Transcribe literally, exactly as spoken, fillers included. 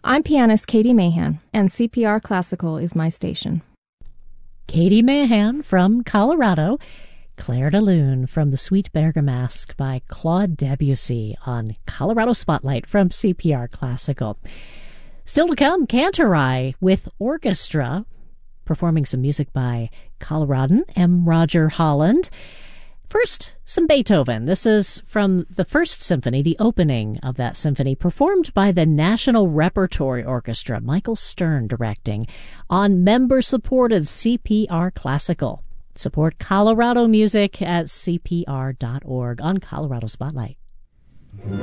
I'm pianist Katie Mahan, and C P R Classical is my station. Katie Mahan from Colorado, Claire de Lune from the Sweet Bergamasque by Claude Debussy on Colorado Spotlight from C P R Classical. Still to come, Cantorai with orchestra, performing some music by Coloradan M. Roger Holland. First, some Beethoven. This is from the First Symphony, the opening of that symphony, performed by the National Repertory Orchestra, Michael Stern directing, on member-supported C P R Classical. Support Colorado music at C P R dot org on Colorado Spotlight.